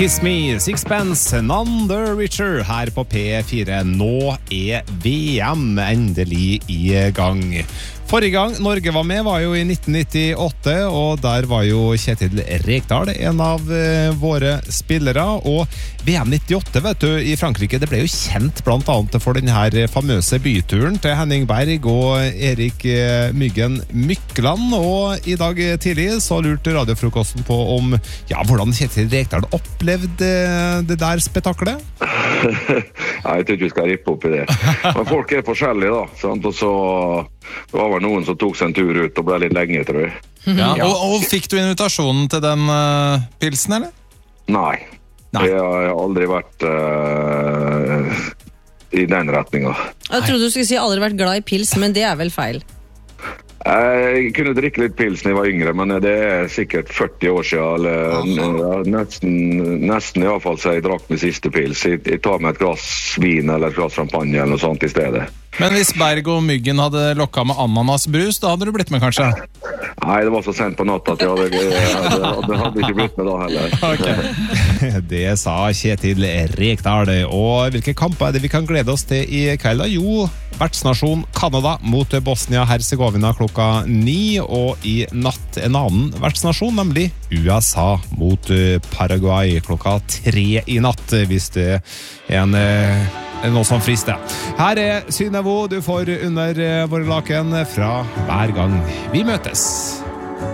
Kiss Me, Sixpence, None the Richer her på P4. Nå VM endelig i gang. Forrige gang Norge var med var jo i 1998, og der var jo Kjetil Rekdal en av våre spillere. Og VM 98, vet du, i Frankrike, det ble jo kjent blant annet for den her famøse byturen til Henning Berg og Erik Myggen Mykland. Og i dag tidlig så lurte radiofrokosten på om, ja, hvordan Kjetil Rekdal opplevde det der spetaklet? Nei, jeg tror ikke vi skal rippe opp i det. Men folk forskjellige da, sant? Og så det var vel noen som tok seg en tur ut og ble litt lenge, tror jeg. Ja, og fikk du invitasjonen til den pilsen, eller? Nei. Jeg har aldri vært i den retningen. Jeg trodde du skulle si aldri vært glad i pils, men det er vel feil. Jeg kunne drikke litt pils når jeg var yngre, men det er sikkert 40 år siden, eller nesten i hvert fall, så jeg drakk min siste pils. Jeg tar med et glass vin eller et glass champagne eller noe sånt i stedet. Men hvis Berg og Myggen hadde lokket med ananasbrus, da hadde du blitt med, kanskje? Nei, det var så sent på natt at jeg hadde ikke blitt med da heller. Okay. Det sa Kjetil Rekdal. Og hvilke kamper er det vi kan glede oss til i kveld? Jo, vertsnasjon Kanada mot Bosnia-Herzegovina klokka 9, og i natt en annen vertsnasjon, nemlig USA mot Paraguay klokka 3 i natt, hvis det er noe som frister. Her er Synnøve, du får under våre laken fra hver gang vi møtes.